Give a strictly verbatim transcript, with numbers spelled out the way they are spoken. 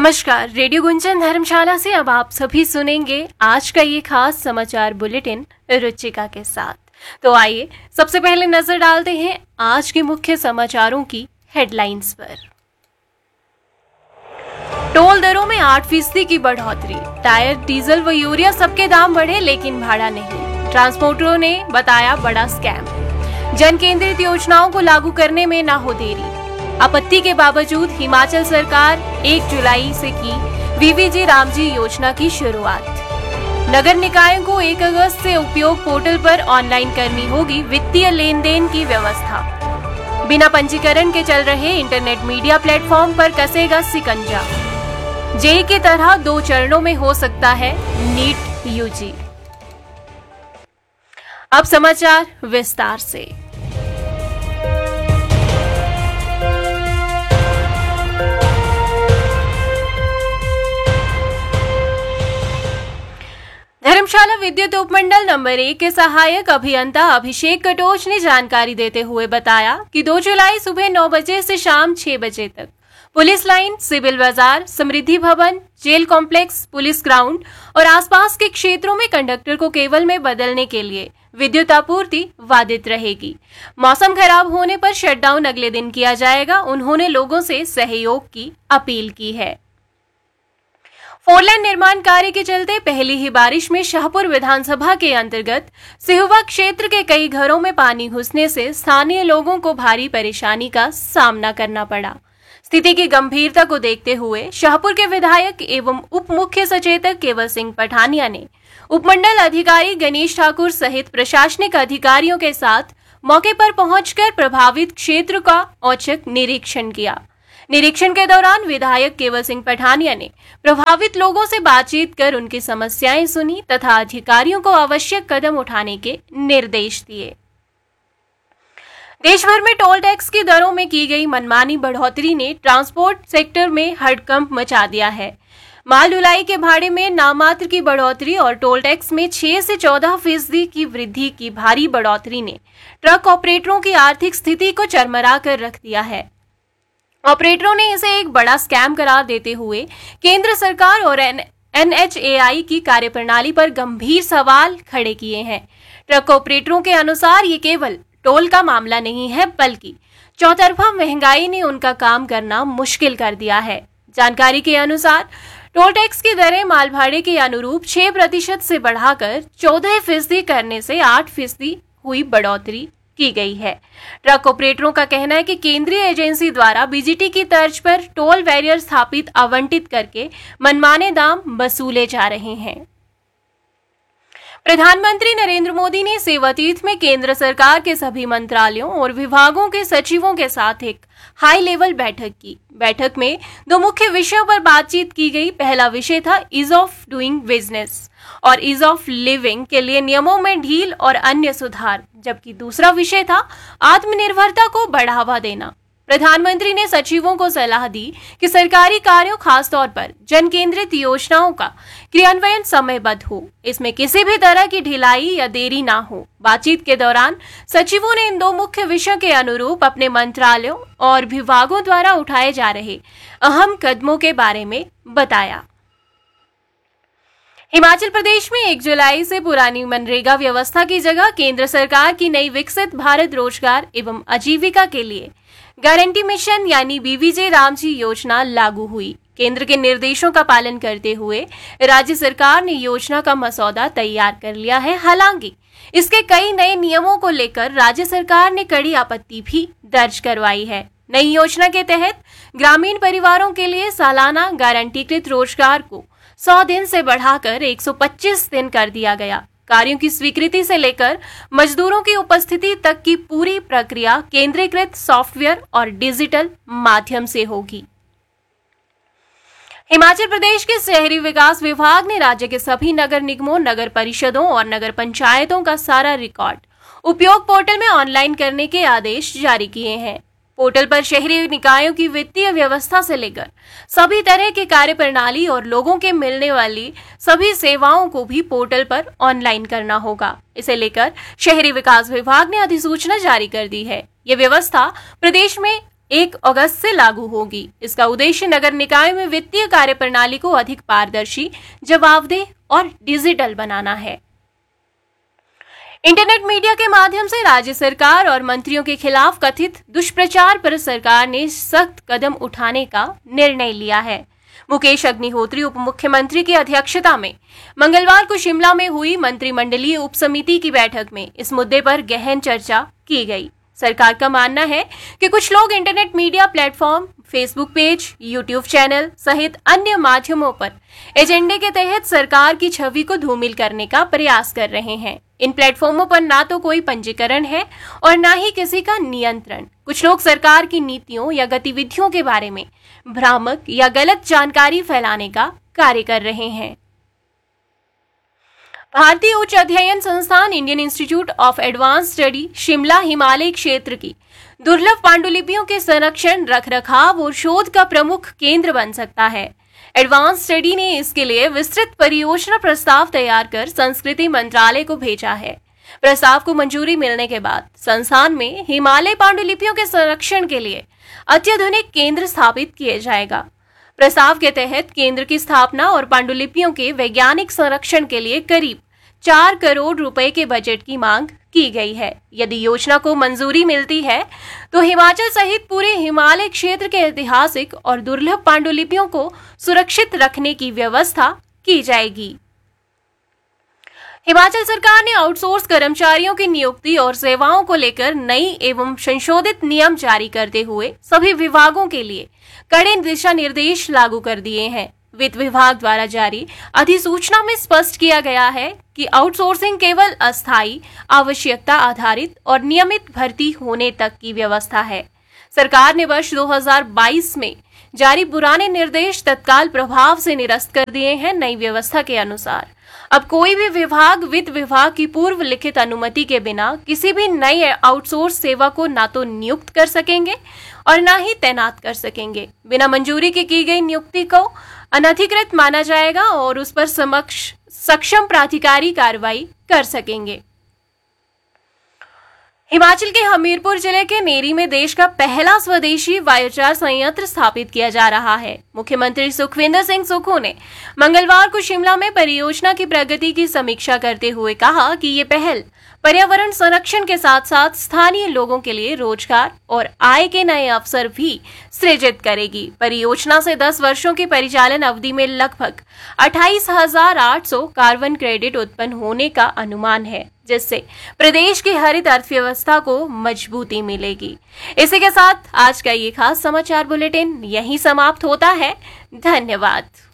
नमस्कार, रेडियो गुंजन धर्मशाला से अब आप सभी सुनेंगे आज का ये खास समाचार बुलेटिन रुचिका के साथ। तो आइए सबसे पहले नजर डालते हैं आज के मुख्य समाचारों की हेडलाइंस पर। टोल दरों में आठ फीसदी की बढ़ोतरी, टायर, डीजल व यूरिया सबके दाम बढ़े लेकिन भाड़ा नहीं। ट्रांसपोर्टरों ने बताया बड़ा स्कैम। जन केंद्रित योजनाओं को लागू करने में न हो देरी। आपत्ति के बावजूद हिमाचल सरकार एक जुलाई से की वीवीजी रामजी योजना की शुरुआत। नगर निकायों को एक अगस्त से उपयोग पोर्टल पर ऑनलाइन करनी होगी वित्तीय लेन देन की व्यवस्था। बिना पंजीकरण के चल रहे इंटरनेट मीडिया प्लेटफॉर्म पर कसेगा सिकंजा। जेई की तरह दो चरणों में हो सकता है नीट यूजी। अब समाचार विस्तार से। धर्मशाला विद्युत उपमंडल नंबर एक के सहायक अभियंता अभिषेक कटोच ने जानकारी देते हुए बताया कि दो जुलाई सुबह नौ बजे से शाम छह बजे तक पुलिस लाइन, सिविल बाजार, समृद्धि भवन, जेल कॉम्प्लेक्स, पुलिस ग्राउंड और आसपास के क्षेत्रों में कंडक्टर को केबल में बदलने के लिए विद्युत आपूर्ति बाधित रहेगी। मौसम खराब होने पर शटडाउन अगले दिन किया जाएगा। उन्होंने लोगों से सहयोग की अपील की है। फोरलेन निर्माण कार्य के चलते पहली ही बारिश में शाहपुर विधानसभा के अंतर्गत सिहुवा क्षेत्र के कई घरों में पानी घुसने से स्थानीय लोगों को भारी परेशानी का सामना करना पड़ा। स्थिति की गंभीरता को देखते हुए शाहपुर के विधायक एवं उप मुख्य सचेतक केवल सिंह पठानिया ने उपमंडल अधिकारी गणेश ठाकुर सहित प्रशासनिक अधिकारियों के साथ मौके पर पहुंचकर प्रभावित क्षेत्र का औचक निरीक्षण किया। निरीक्षण के दौरान विधायक केवल सिंह पठानिया ने प्रभावित लोगों से बातचीत कर उनकी समस्याएं सुनी तथा अधिकारियों को आवश्यक कदम उठाने के निर्देश दिए। देश भर में टोल टैक्स की दरों में की गई मनमानी बढ़ोतरी ने ट्रांसपोर्ट सेक्टर में हड़कंप मचा दिया है। माल ढुलाई के भाड़े में नामात्र की बढ़ोतरी और टोल टैक्स में छह से चौदह फीसदी की वृद्धि की भारी बढ़ोतरी ने ट्रक ऑपरेटरों की आर्थिक स्थिति को चरमरा कर रख दिया है। ऑपरेटरों ने इसे एक बड़ा स्कैम करार देते हुए केंद्र सरकार और एन एच ए आई की कार्यप्रणाली पर गंभीर सवाल खड़े किए हैं। ट्रक ऑपरेटरों के अनुसार ये केवल टोल का मामला नहीं है, बल्कि चौतरफा महंगाई ने उनका काम करना मुश्किल कर दिया है। जानकारी के अनुसार टोल टैक्स की दरें माल भाड़े के अनुरूप छह प्रतिशत से बढ़ाकर चौदह फीसदी करने से आठ फीसदी हुई बढ़ोतरी की गई है। ट्रक ऑपरेटरों का कहना है कि केंद्रीय एजेंसी द्वारा बीजीटी की तर्ज पर टोल बैरियर स्थापित आवंटित करके मनमाने दाम वसूले जा रहे हैं। प्रधानमंत्री नरेंद्र मोदी ने सेवातीर्थ में केंद्र सरकार के सभी मंत्रालयों और विभागों के सचिवों के साथ एक हाई लेवल बैठक की। बैठक में दो मुख्य विषयों पर बातचीत की गई। पहला विषय था ईज ऑफ डूइंग बिजनेस और ईज ऑफ लिविंग के लिए नियमों में ढील और अन्य सुधार, जबकि दूसरा विषय था आत्मनिर्भरता को बढ़ावा देना। प्रधानमंत्री ने सचिवों को सलाह दी कि सरकारी कार्यों, खासतौर पर जन केंद्रित योजनाओं का क्रियान्वयन समयबद्ध हो, इसमें किसी भी तरह की ढिलाई या देरी ना हो। बातचीत के दौरान सचिवों ने इन दो मुख्य विषयों के अनुरूप अपने मंत्रालयों और विभागों द्वारा उठाए जा रहे अहम कदमों के बारे में बताया। हिमाचल प्रदेश में एक जुलाई से पुरानी मनरेगा व्यवस्था की जगह केंद्र सरकार की नई विकसित भारत रोजगार एवं आजीविका के लिए गारंटी मिशन यानी वीवीजी रामजी योजना लागू हुई। केंद्र के निर्देशों का पालन करते हुए राज्य सरकार ने योजना का मसौदा तैयार कर लिया है। हालांकि इसके कई नए नियमों को लेकर राज्य सरकार ने कड़ी आपत्ति भी दर्ज करवाई है। नई योजना के तहत ग्रामीण परिवारों के लिए सालाना गारंटीकृत रोजगार को सौ दिन से बढ़ाकर एक सौ पच्चीस दिन कर दिया गया। कार्यों की स्वीकृति से लेकर मजदूरों की उपस्थिति तक की पूरी प्रक्रिया केंद्रीकृत सॉफ्टवेयर और डिजिटल माध्यम से होगी। हिमाचल प्रदेश के शहरी विकास विभाग ने राज्य के सभी नगर निगमों, नगर परिषदों और नगर पंचायतों का सारा रिकॉर्ड उपयोग पोर्टल में ऑनलाइन करने के आदेश जारी किए हैं। पोर्टल पर शहरी निकायों की वित्तीय व्यवस्था से लेकर सभी तरह की कार्यप्रणाली और लोगों के मिलने वाली सभी सेवाओं को भी पोर्टल पर ऑनलाइन करना होगा। इसे लेकर शहरी विकास विभाग ने अधिसूचना जारी कर दी है। ये व्यवस्था प्रदेश में एक अगस्त से लागू होगी। इसका उद्देश्य नगर निकाय में वित्तीय कार्यप्रणाली को अधिक पारदर्शी, जवाबदेह और डिजिटल बनाना है। इंटरनेट मीडिया के माध्यम से राज्य सरकार और मंत्रियों के खिलाफ कथित दुष्प्रचार पर सरकार ने सख्त कदम उठाने का निर्णय लिया है। मुकेश अग्निहोत्री उप मुख्यमंत्री की अध्यक्षता में मंगलवार को शिमला में हुई मंत्रिमंडलीय उप समिति की बैठक में इस मुद्दे पर गहन चर्चा की गई। सरकार का मानना है कि कुछ लोग internet media platform, Facebook page, YouTube channel सहित अन्य माध्यमों पर एजेंडे के तहत सरकार की छवि को धूमिल करने का प्रयास कर रहे हैं। इन प्लेटफॉर्मों पर ना तो कोई पंजीकरण है और ना ही किसी का नियंत्रण। कुछ लोग सरकार की नीतियों या गतिविधियों के बारे में भ्रामक या गलत जानकारी फैलाने का कार्य कर रहे हैं। भारतीय उच्च अध्ययन संस्थान Indian institute of advance study Shimla Himalaya क्षेत्र की दुर्लभ पांडुलिपियों के संरक्षण, रखरखाव और शोध का प्रमुख केंद्र बन सकता है। एडवांस स्टडी ने इसके लिए विस्तृत परियोजना प्रस्ताव तैयार कर संस्कृति मंत्रालय को भेजा है। प्रस्ताव को मंजूरी मिलने के बाद संस्थान में हिमालय पांडुलिपियों के संरक्षण के लिए अत्याधुनिक केंद्र स्थापित किया जाएगा। प्रस्ताव के तहत केंद्र की स्थापना और पांडुलिपियों के वैज्ञानिक संरक्षण के लिए करीब चार करोड़ रुपए के बजट की मांग की गई है। यदि योजना को मंजूरी मिलती है तो हिमाचल सहित पूरे हिमालय क्षेत्र के ऐतिहासिक और दुर्लभ पांडुलिपियों को सुरक्षित रखने की व्यवस्था की जाएगी। हिमाचल सरकार ने आउटसोर्स कर्मचारियों की नियुक्ति और सेवाओं को लेकर नई एवं संशोधित नियम जारी करते हुए सभी विभागों के लिए कड़े दिशा निर्देश लागू कर दिए हैं। वित्त विभाग द्वारा जारी अधिसूचना में स्पष्ट किया गया है कि आउटसोर्सिंग केवल अस्थायी, आवश्यकता आधारित और नियमित भर्ती होने तक की व्यवस्था है। सरकार ने वर्ष दो हज़ार बाईस में जारी पुराने निर्देश तत्काल प्रभाव से निरस्त कर दिए हैं। नई व्यवस्था के अनुसार अब कोई भी विभाग वित्त विभाग की पूर्व लिखित अनुमति के बिना किसी भी नई आउटसोर्स सेवा को ना तो नियुक्त कर सकेंगे और ना ही तैनात कर सकेंगे। बिना मंजूरी के की गई नियुक्ति को अनधिकृत माना जाएगा और उस पर समक्ष सक्षम प्राधिकारी कार्रवाई कर सकेंगे। हिमाचल के हमीरपुर जिले के नेरी में देश का पहला स्वदेशी बायोचार संयंत्र स्थापित किया जा रहा है। मुख्यमंत्री सुखविंदर सिंह सुक्खू ने मंगलवार को शिमला में परियोजना की प्रगति की समीक्षा करते हुए कहा कि ये पहल पर्यावरण संरक्षण के साथ साथ स्थानीय लोगों के लिए रोजगार और आय के नए अवसर भी सृजित करेगी। परियोजना से दस वर्षों की परिचालन अवधि में लगभग अट्ठाईस हजार आठ सौ कार्बन क्रेडिट उत्पन्न होने का अनुमान है, जिससे प्रदेश की हरित अर्थव्यवस्था को मजबूती मिलेगी। इसी के साथ आज का ये खास समाचार बुलेटिन यहीं समाप्त होता है। धन्यवाद।